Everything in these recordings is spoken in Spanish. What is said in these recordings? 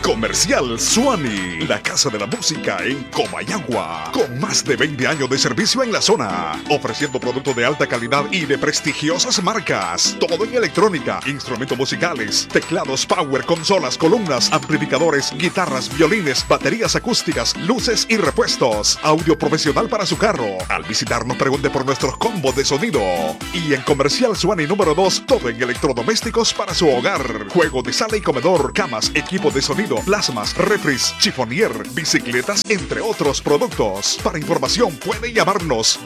Comercial Suani, la casa de la música en Comayagua, con más de 20 años de servicio en la zona, ofreciendo productos de alta calidad y de prestigiosas marcas. Todo en electrónica, instrumentos musicales, teclados power, consolas, columnas, amplificadores, guitarras, violines, baterías acústicas, luces y repuestos. Audio profesional para su carro. Al visitarnos pregunte por nuestros combos de sonido. Y en Comercial Suani número 2, todo en electrodomésticos para su hogar. Juego de sala y comedor, camas, equipo de sonido, plasmas, refris, chifonier, bicicletas, entre otros productos. Para información puede llamarnos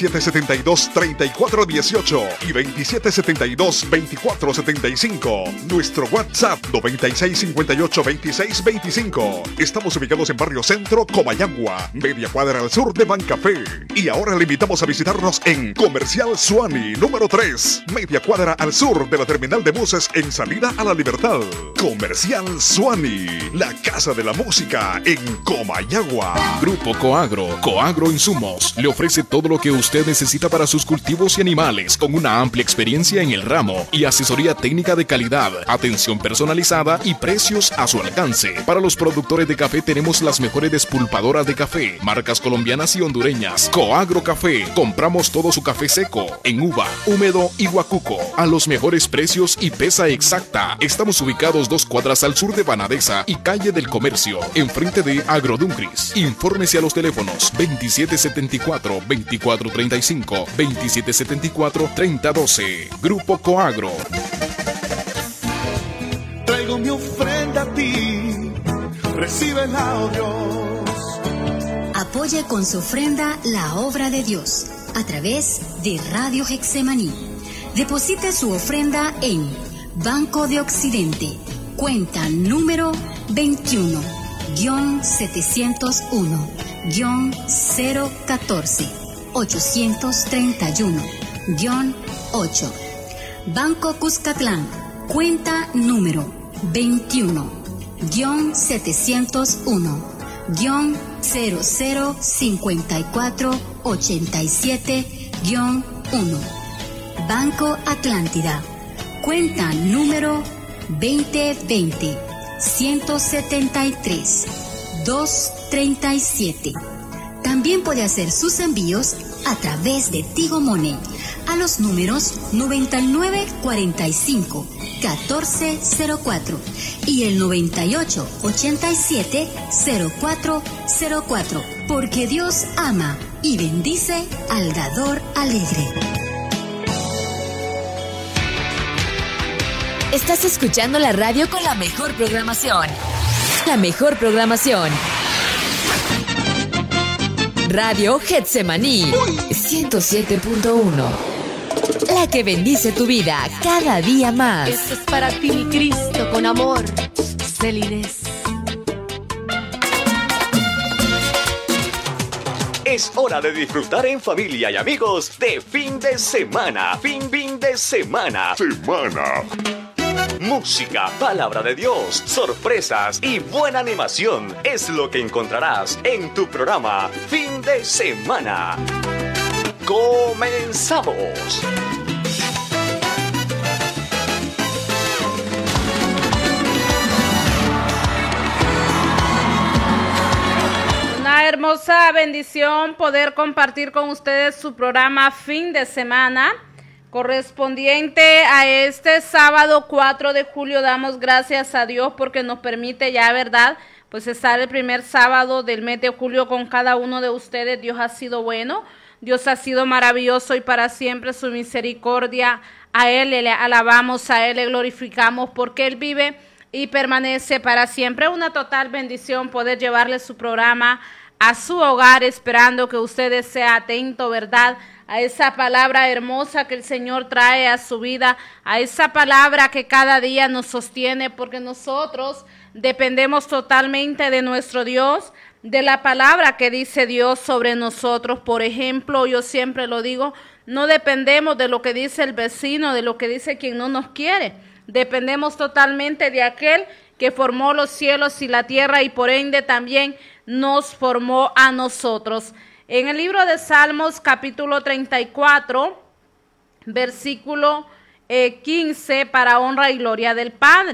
2772-3418 y 2772-2475. Nuestro WhatsApp 9658-2625. Estamos ubicados en Barrio Centro, Comayagua, media cuadra al sur de Bancafé. Y ahora le invitamos a visitarnos en Comercial Suani número 3, media cuadra al sur de la terminal de buses en salida a la Libertad. Comercial Suani, la casa de la música en Comayagua. Grupo Coagro, Coagro Insumos, le ofrece todo lo que usted necesita para sus cultivos y animales, con una amplia experiencia en el ramo y asesoría técnica de calidad, atención personalizada y precios a su alcance. Para los productores de café tenemos las mejores despulpadoras de café, marcas colombianas y hondureñas. Coagro Café, compramos todo su café seco, en uva, húmedo y guacuco, a los mejores precios y pesa exacta. Estamos ubicados 2 cuadras al sur de Banadesa y calle del Comercio, enfrente de Agroduncris. Infórmese a los teléfonos 2774-2435, 2774-3012. Grupo Coagro. Traigo mi ofrenda a ti, recíbela, oh Dios. Apoye con su ofrenda la obra de Dios a través de Radio Getsemaní. Deposite su ofrenda en Banco de Occidente, cuenta número 21-701-014-831-8. Banco Cuscatlán, cuenta número 21-005487-1. Banco Atlántida, cuenta número 2020-173-237. También puede hacer sus envíos a través de Tigo Money a los números 9945-1404 y el 9887-0404. Porque Dios ama y bendice al dador alegre. Estás escuchando la radio con la mejor programación. La mejor programación. Radio Getsemaní 107.1. La que bendice tu vida cada día más. Esto es para ti, mi Cristo, con amor. Celines. Es hora de disfrutar en familia y amigos de fin de semana. Fin de semana. Música, palabra de Dios, sorpresas y buena animación es lo que encontrarás en tu programa Fin de Semana. ¡Comenzamos! Una hermosa bendición poder compartir con ustedes su programa Fin de Semana. Correspondiente a este sábado 4 de julio, damos gracias a Dios porque nos permite ya, ¿verdad?, pues estar el primer sábado del mes de julio con cada uno de ustedes. Dios ha sido bueno, Dios ha sido maravilloso y para siempre su misericordia. A Él le alabamos, a Él le glorificamos porque Él vive y permanece para siempre. Una total bendición poder llevarle su programa a su hogar, esperando que ustedes sea atento, ¿verdad?, a esa palabra hermosa que el Señor trae a su vida, a esa palabra que cada día nos sostiene, porque nosotros dependemos totalmente de nuestro Dios, de la palabra que dice Dios sobre nosotros. Por ejemplo, yo siempre lo digo, no dependemos de lo que dice el vecino, de lo que dice quien no nos quiere. Dependemos totalmente de aquel que formó los cielos y la tierra y por ende también nos formó a nosotros. En el libro de Salmos, capítulo 34, versículo 15, para honra y gloria del Padre.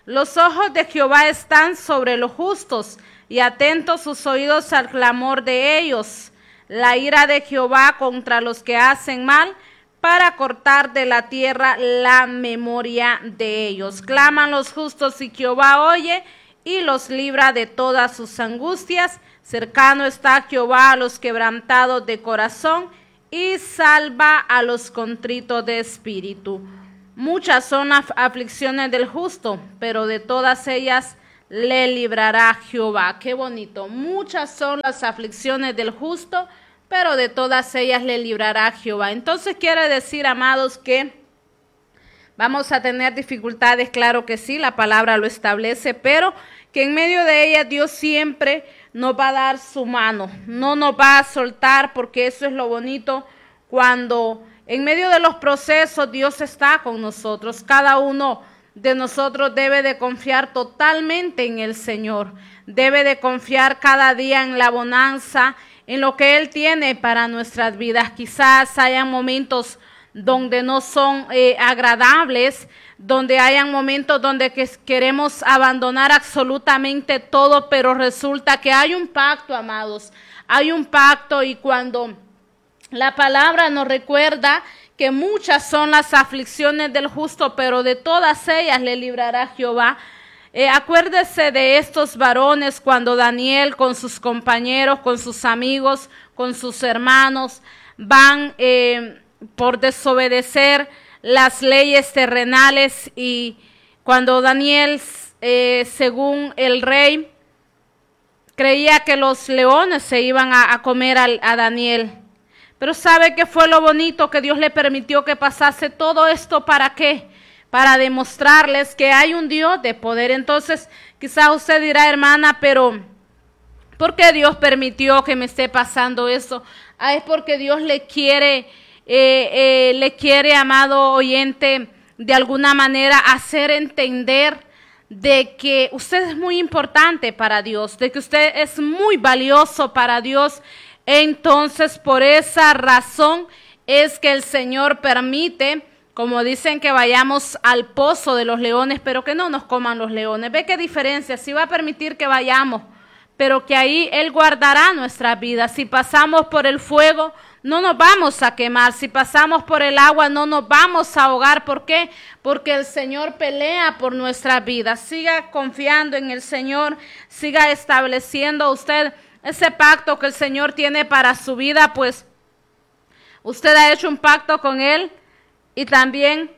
Los ojos de Jehová están sobre los justos, y atentos sus oídos al clamor de ellos. La ira de Jehová contra los que hacen mal, para cortar de la tierra la memoria de ellos. Claman los justos y Jehová oye y los libra de todas sus angustias. Cercano está Jehová a los quebrantados de corazón y salva a los contritos de espíritu. Muchas son las aflicciones del justo, pero de todas ellas le librará Jehová. Qué bonito. Muchas son las aflicciones del justo, pero de todas ellas le librará Jehová. Entonces quiere decir, amados, que vamos a tener dificultades, claro que sí, la palabra lo establece, pero que en medio de ellas Dios siempre nos va a dar su mano, no nos va a soltar, porque eso es lo bonito, cuando en medio de los procesos Dios está con nosotros. Cada uno de nosotros debe de confiar totalmente en el Señor, debe de confiar cada día en la bonanza, en lo que Él tiene para nuestras vidas. Quizás hayan momentos donde no son agradables, donde hayan momentos donde queremos abandonar absolutamente todo, pero resulta que hay un pacto, amados, hay un pacto, y cuando la palabra nos recuerda que muchas son las aflicciones del justo, pero de todas ellas le librará Jehová. Acuérdese de estos varones cuando Daniel con sus compañeros, con sus amigos, con sus hermanos, van por desobedecer las leyes terrenales, y cuando Daniel, según el rey, creía que los leones se iban a comer a Daniel. Pero ¿sabe qué fue lo bonito? Que Dios le permitió que pasase todo esto. ¿Para qué? Para demostrarles que hay un Dios de poder. Entonces, quizás usted dirá, hermana, pero ¿por qué Dios permitió que me esté pasando eso? Es porque Dios le quiere, amado oyente, de alguna manera hacer entender de que usted es muy importante para Dios, de que usted es muy valioso para Dios. Entonces, por esa razón es que el Señor permite, como dicen, que vayamos al pozo de los leones, pero que no nos coman los leones. ¿Ve qué diferencia? Sí va a permitir que vayamos, pero que ahí Él guardará nuestras vidas. Si pasamos por el fuego, no nos vamos a quemar. Si pasamos por el agua, no nos vamos a ahogar. ¿Por qué? Porque el Señor pelea por nuestras vidas. Siga confiando en el Señor, siga estableciendo usted ese pacto que el Señor tiene para su vida, pues usted ha hecho un pacto con Él, y también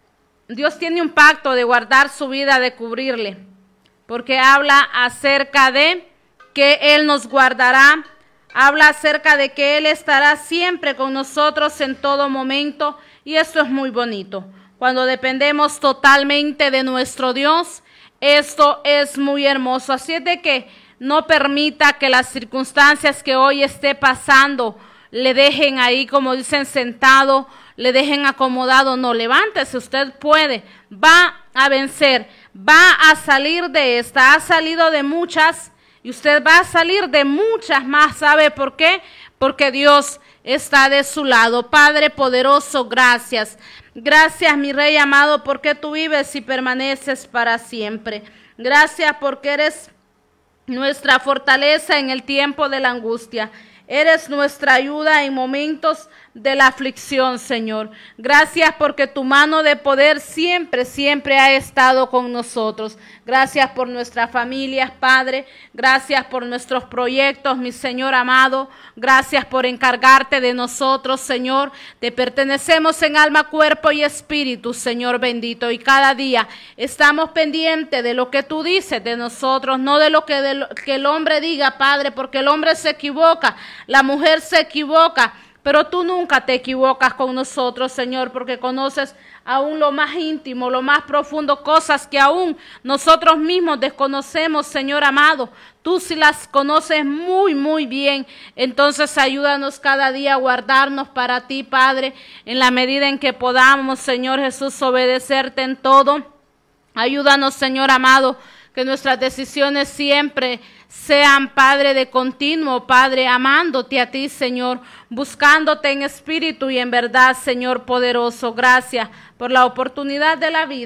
Dios tiene un pacto de guardar su vida, de cubrirle, porque habla acerca de que Él nos guardará, habla acerca de que Él estará siempre con nosotros en todo momento, y esto es muy bonito. Cuando dependemos totalmente de nuestro Dios, esto es muy hermoso. Así es de que no permita que las circunstancias que hoy esté pasando le dejen ahí, como dicen, sentado, le dejen acomodado. No, levántese, usted puede, va a vencer, va a salir de esta. Ha salido de muchas y usted va a salir de muchas más. ¿Sabe por qué? Porque Dios está de su lado. Padre poderoso, gracias. Gracias, mi Rey amado, porque tú vives y permaneces para siempre. Gracias porque eres nuestra fortaleza en el tiempo de la angustia. Eres nuestra ayuda en momentos de la aflicción, Señor. Gracias porque tu mano de poder siempre, siempre ha estado con nosotros. Gracias por nuestras familias, Padre. Gracias por nuestros proyectos, mi Señor amado. Gracias por encargarte de nosotros, Señor. Te pertenecemos en alma, cuerpo y espíritu, Señor bendito. Y cada día estamos pendientes de lo que tú dices de nosotros, no de lo que el hombre diga, Padre, porque el hombre se equivoca, la mujer se equivoca. Pero tú nunca te equivocas con nosotros, Señor, porque conoces aún lo más íntimo, lo más profundo, cosas que aún nosotros mismos desconocemos, Señor amado. Tú sí las conoces muy, muy bien. Entonces ayúdanos cada día a guardarnos para ti, Padre, en la medida en que podamos, Señor Jesús, obedecerte en todo. Ayúdanos, Señor amado, que nuestras decisiones siempre sean, Padre, de continuo, Padre, amándote a ti, Señor, buscándote en espíritu y en verdad, Señor poderoso. Gracias por la oportunidad de la vida.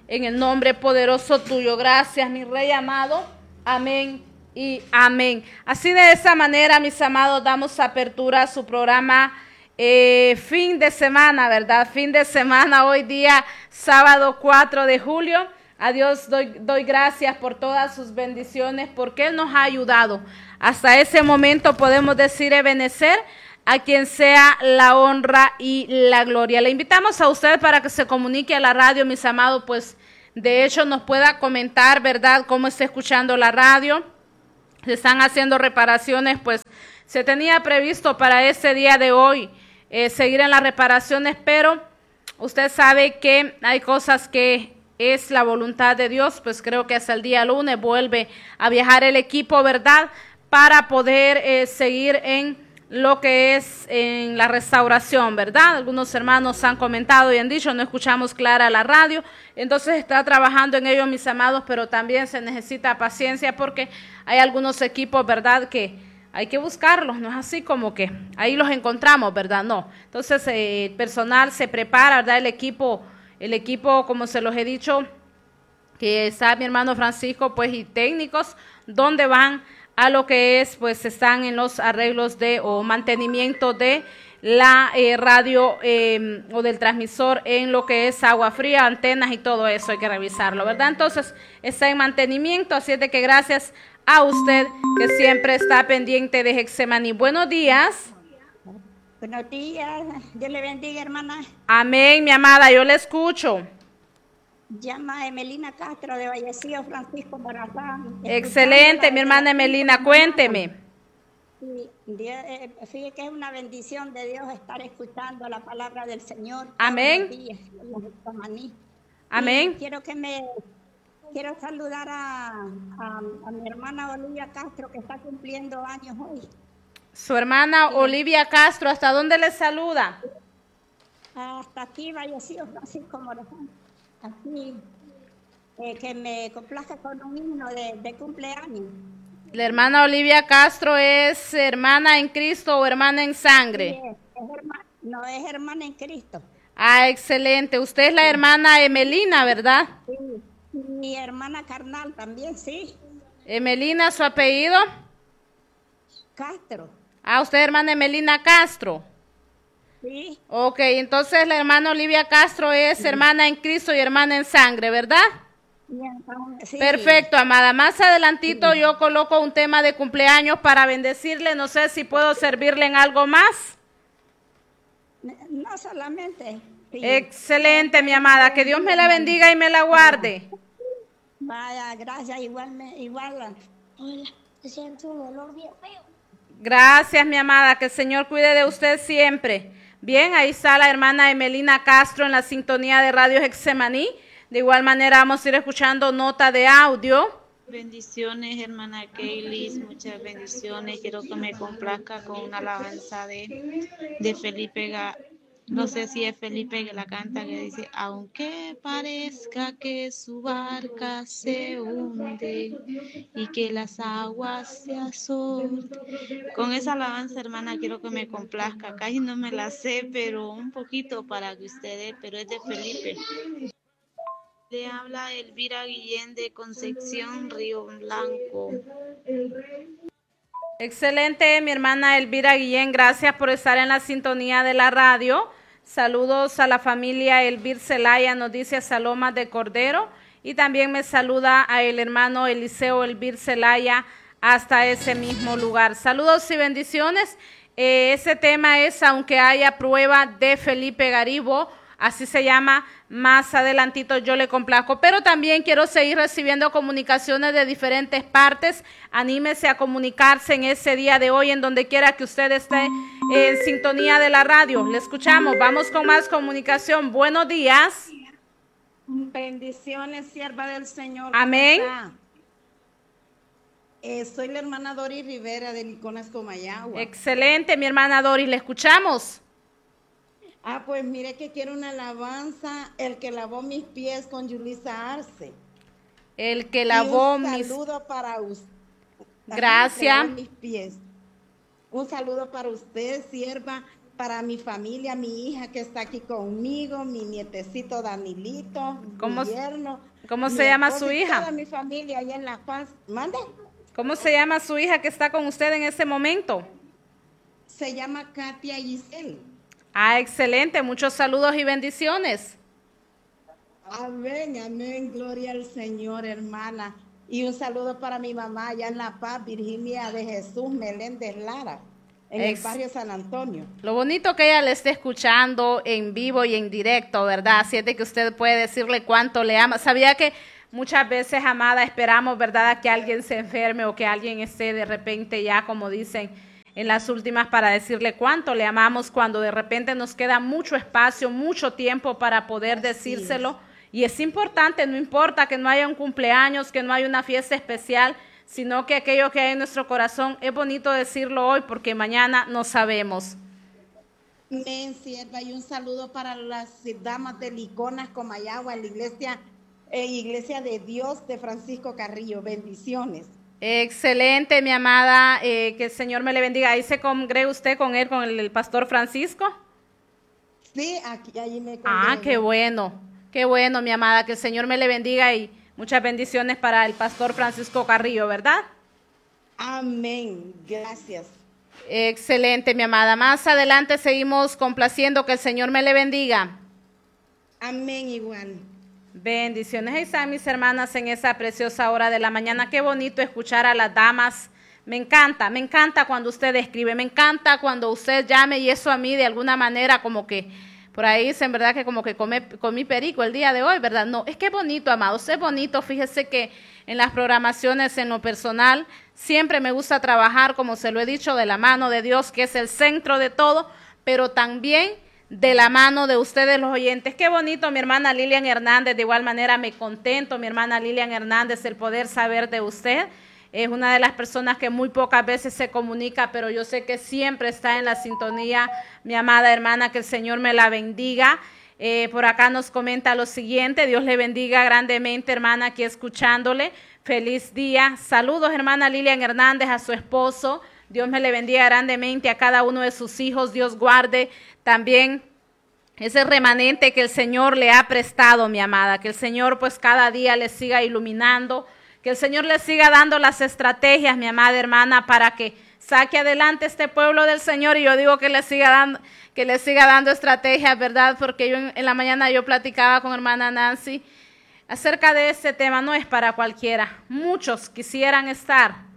en el nombre poderoso tuyo. Gracias, mi Rey amado. Amén y amén. Así de esa manera, mis amados, damos apertura a su programa fin de semana, ¿verdad? Fin de semana, hoy día, sábado 4 de julio. A Dios doy gracias por todas sus bendiciones, porque Él nos ha ayudado. Hasta ese momento podemos decir Ebenezer, a quien sea la honra y la gloria. Le invitamos a usted para que se comunique a la radio, mis amados, pues de hecho nos pueda comentar, ¿verdad?, cómo está escuchando la radio. Se están haciendo reparaciones, pues se tenía previsto para ese día de hoy seguir en las reparaciones, pero usted sabe que hay cosas que es la voluntad de Dios, pues creo que hasta el día lunes vuelve a viajar el equipo, ¿verdad?, para poder seguir en lo que es en la restauración, ¿verdad? Algunos hermanos han comentado y han dicho, no escuchamos clara la radio, entonces está trabajando en ello, mis amados, pero también se necesita paciencia porque hay algunos equipos, ¿verdad?, que hay que buscarlos, no es así como que ahí los encontramos, ¿verdad? No. Entonces el personal se prepara, ¿verdad? El equipo, como se los he dicho, que está mi hermano Francisco, pues, y técnicos, donde van a lo que es, pues, están en los arreglos o mantenimiento de la radio o del transmisor en lo que es agua fría, antenas y todo eso, hay que revisarlo, ¿verdad? Entonces, está en mantenimiento, así es de que gracias a usted que siempre está pendiente de Getsemaní. Buenos días. Buenos días, Dios le bendiga, hermana. Amén, mi amada, yo le escucho. Llama Emelina Castro de Vallecillo, Francisco Morazán. Excelente, mi hermana Emelina, cuénteme. Sí, fíjate que es una bendición de Dios estar escuchando la palabra del Señor. Amén. Amén. Quiero saludar a mi hermana Olivia Castro, que está cumpliendo años hoy. Su hermana Olivia Castro, ¿hasta dónde le saluda? Hasta aquí, Vallecillo, Francisco Morazán. Aquí, que me complazca con un himno de cumpleaños. La hermana Olivia Castro es hermana en Cristo o hermana en sangre. Sí, no, es hermana en Cristo. Ah, excelente. Usted es la hermana Emelina, ¿verdad? Sí, mi hermana carnal también, sí. Emelina, ¿su apellido? Castro. Ah, usted es hermana Emelina Castro. Sí. Ok, entonces la hermana Olivia Castro es hermana en Cristo y hermana en sangre, ¿verdad? Sí. Perfecto, amada. Más adelantito yo coloco un tema de cumpleaños para bendecirle. No sé si puedo servirle en algo más. No solamente. Sí. Excelente, mi amada. Que Dios me la bendiga y me la guarde. Vaya, gracias. Igual. Hola, siento un dolor bien feo. Gracias, mi amada. Que el Señor cuide de usted siempre. Bien, ahí está la hermana Emelina Castro en la sintonía de Radio Getsemaní. De igual manera vamos a ir escuchando nota de audio. Bendiciones, hermana Keilis, muchas bendiciones. Quiero que me complazca con una alabanza de Felipe, no sé si es Felipe que la canta, que dice: aunque parezca que su barca se hunde y que las aguas se azoten. Con esa alabanza, hermana, quiero que me complazca. Casi no me la sé, pero un poquito para que ustedes, pero es de Felipe. Le habla Elvira Guillén de Concepción, Río Blanco. Excelente, mi hermana Elvira Guillén, gracias por estar en la sintonía de la radio. Saludos a la familia Elvir Zelaya, nos dice Saloma de Cordero, y también me saluda a el hermano Eliseo Elvir Zelaya hasta ese mismo lugar. Saludos y bendiciones. Ese tema es Aunque haya prueba, de Felipe Garibo. Así se llama, más adelantito yo le complazco, pero también quiero seguir recibiendo comunicaciones de diferentes partes. Anímese a comunicarse en ese día de hoy, en donde quiera que usted esté en sintonía de la radio. Le escuchamos, vamos con más comunicación. Buenos días. Bendiciones, sierva del Señor. Amén. Soy la hermana Doris Rivera de Liconas, Comayagua. Excelente, mi hermana Doris, le escuchamos. Pues mire que quiero una alabanza, el que lavó mis pies, con Yulisa Arce. El que lavó mis... Un saludo para usted. Gracias. Mis pies. Un saludo para usted, sierva, para mi familia, mi hija que está aquí conmigo, mi nietecito Danilito, mi yerno. ¿Cómo se llama su hija? Toda mi familia allá en La Paz. ¿Mande? ¿Cómo se llama su hija que está con usted en ese momento? Se llama Katia Giselle. Ah, excelente. Muchos saludos y bendiciones. Amén, amén. Gloria al Señor, hermana. Y un saludo para mi mamá allá en La Paz, Virginia de Jesús Meléndez Lara, en el barrio San Antonio. Lo bonito que ella le esté escuchando en vivo y en directo, ¿verdad? Así es de que usted puede decirle cuánto le ama. ¿Sabía que muchas veces, amada, esperamos, ¿verdad?, a que alguien se enferme o que alguien esté de repente ya, como dicen, en las últimas para decirle cuánto le amamos, cuando de repente nos queda mucho espacio, mucho tiempo para poder decírselo? Y es importante, no importa que no haya un cumpleaños, que no haya una fiesta especial, sino que aquello que hay en nuestro corazón es bonito decirlo hoy porque mañana no sabemos. Amén, sierva, y un saludo para las damas de Liconas, Comayagua, en la iglesia de Dios de Francisco Carrillo. Bendiciones. Excelente, mi amada, que el Señor me le bendiga. ¿Ahí se congrega usted con él, con el pastor Francisco? Sí, allí me congrego. Ah, qué bueno, mi amada, que el Señor me le bendiga y muchas bendiciones para el pastor Francisco Carrillo, ¿verdad? Amén, gracias. Excelente, mi amada. Más adelante seguimos complaciendo, que el Señor me le bendiga. Amén, igual. Bendiciones. Ahí están mis hermanas en esa preciosa hora de la mañana. Qué bonito escuchar a las damas. Me encanta cuando usted escribe, me encanta cuando usted llame, y eso a mí de alguna manera como que, por ahí dicen, ¿verdad?, que como que comí perico el día de hoy, ¿verdad? No, es que es bonito, amados, es bonito. Fíjese que en las programaciones, en lo personal, siempre me gusta trabajar, como se lo he dicho, de la mano de Dios, que es el centro de todo, pero también de la mano de ustedes, los oyentes. Qué bonito, mi hermana Lilian Hernández, de igual manera me contento, mi hermana Lilian Hernández, el poder saber de usted. Es una de las personas que muy pocas veces se comunica, pero yo sé que siempre está en la sintonía, mi amada hermana, que el Señor me la bendiga. Por acá nos comenta lo siguiente: Dios le bendiga grandemente, hermana, aquí escuchándole. Feliz día. Saludos, hermana Lilian Hernández, a su esposo. Dios me le bendiga grandemente, a cada uno de sus hijos. Dios guarde también ese remanente que el Señor le ha prestado, mi amada. Que el Señor pues cada día le siga iluminando, que el Señor le siga dando las estrategias, mi amada hermana, para que saque adelante este pueblo del Señor. Y yo digo que le siga dando estrategias, ¿verdad? Porque yo en la mañana yo platicaba con hermana Nancy acerca de este tema. No es para cualquiera. Muchos quisieran estar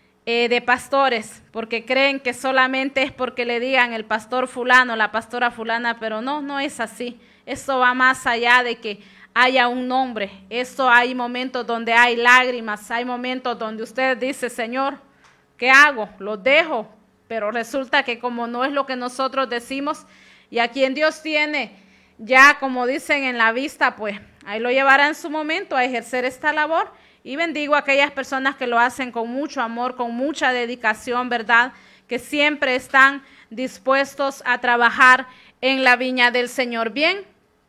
de pastores porque creen que solamente es porque le digan el pastor fulano, la pastora fulana, pero no es así. Eso va más allá de que haya un nombre. Eso, hay momentos donde hay lágrimas, hay momentos donde usted dice: Señor, ¿qué hago? ¿Lo dejo? Pero resulta que como no es lo que nosotros decimos, y a quien Dios tiene ya, como dicen, en la vista, pues ahí lo llevará en su momento a ejercer esta labor. Y bendigo a aquellas personas que lo hacen con mucho amor, con mucha dedicación, ¿verdad? Que siempre están dispuestos a trabajar en la viña del Señor. Bien,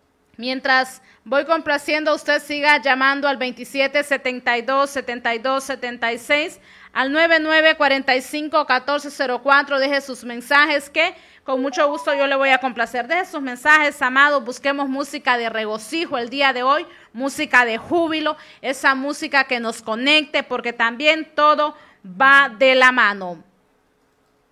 mientras voy complaciendo, usted siga llamando al 2772-7276, al 9945-1404. Deje sus mensajes que con mucho gusto yo le voy a complacer. Deje sus mensajes, amados. Busquemos música de regocijo el día de hoy, música de júbilo, esa música que nos conecte, porque también todo va de la mano.